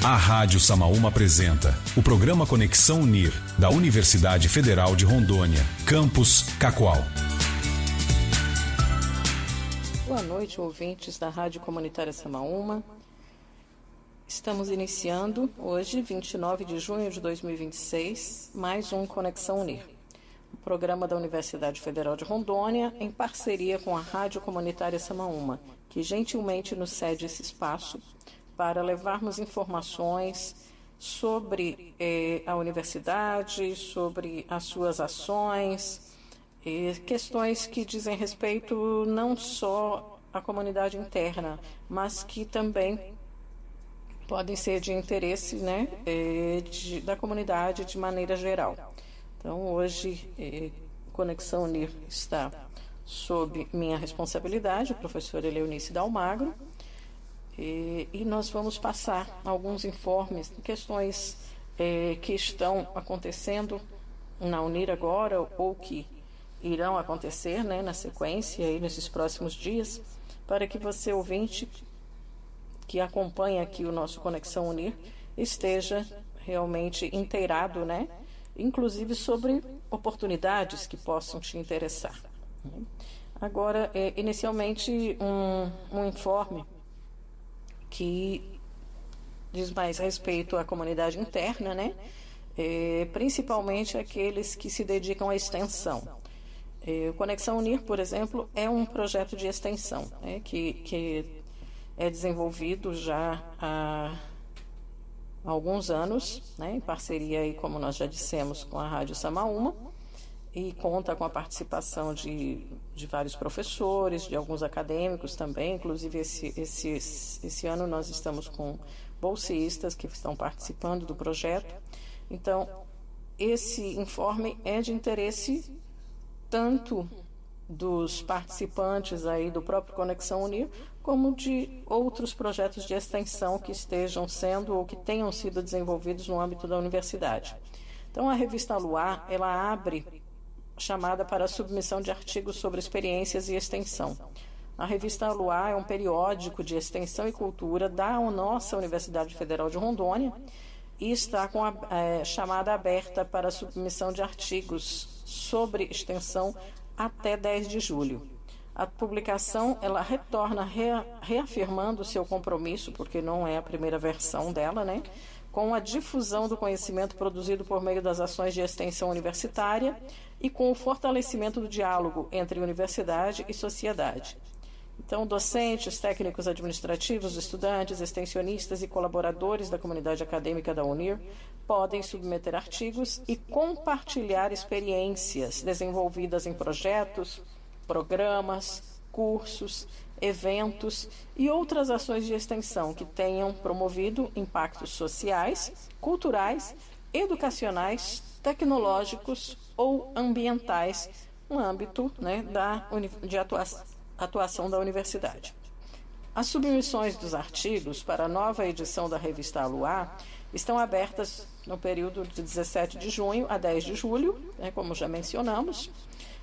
A Rádio Samaúma apresenta o programa Conexão Unir, da Universidade Federal de Rondônia, Campus Cacoal. Boa noite, ouvintes da Rádio Comunitária Samaúma. Estamos iniciando hoje, 29 de junho de 2026, mais um Conexão Unir, o programa da Universidade Federal de Rondônia, em parceria com a Rádio Comunitária Samaúma, que gentilmente nos cede esse espaço para levarmos informações sobre a universidade, sobre as suas ações, questões que dizem respeito não só à comunidade interna, mas que também podem ser de interesse, da comunidade de maneira geral. Então, hoje, Conexão Unir está sob minha responsabilidade, a professora Eleunice Dalmagro, e nós vamos passar alguns informes de questões que estão acontecendo na Unir agora ou que irão acontecer na sequência, aí, nesses próximos dias, para que você, ouvinte, que acompanha aqui o nosso Conexão Unir, esteja realmente inteirado, inclusive sobre oportunidades que possam te interessar. Agora, inicialmente, um informe que diz mais respeito à comunidade interna, principalmente aqueles que se dedicam à extensão. O Conexão Unir, por exemplo, é um projeto de extensão que é desenvolvido já há alguns anos, em parceria, aí, como nós já dissemos, com a Rádio Samaúma, e conta com a participação de vários professores, de alguns acadêmicos também. Inclusive, esse ano nós estamos com bolsistas que estão participando do projeto. Então, esse informe é de interesse tanto dos participantes aí do próprio Conexão Unir, como de outros projetos de extensão que estejam sendo ou que tenham sido desenvolvidos no âmbito da universidade. Então, a revista Luar, ela abre chamada para a submissão de artigos sobre experiências e extensão. A revista Luar é um periódico de extensão e cultura da nossa Universidade Federal de Rondônia e está com a chamada aberta para a submissão de artigos sobre extensão até 10 de julho. A publicação, ela retorna reafirmando seu compromisso, porque não é a primeira versão dela, com a difusão do conhecimento produzido por meio das ações de extensão universitária e com o fortalecimento do diálogo entre universidade e sociedade. Então, docentes, técnicos administrativos, estudantes, extensionistas e colaboradores da comunidade acadêmica da Unir podem submeter artigos e compartilhar experiências desenvolvidas em projetos, programas, cursos, eventos e outras ações de extensão que tenham promovido impactos sociais, culturais, educacionais, tecnológicos ou ambientais no âmbito de atuação da universidade. As submissões dos artigos para a nova edição da revista Luar estão abertas no período de 17 de junho a 10 de julho, como já mencionamos,